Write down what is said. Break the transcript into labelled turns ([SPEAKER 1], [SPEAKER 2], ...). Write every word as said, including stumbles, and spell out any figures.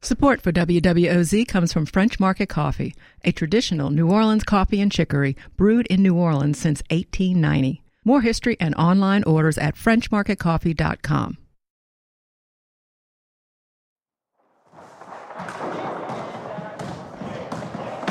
[SPEAKER 1] Support for W W O Z comes from French Market Coffee, a traditional New Orleans coffee and chicory brewed in New Orleans since eighteen ninety. More history and online orders at french market coffee dot com.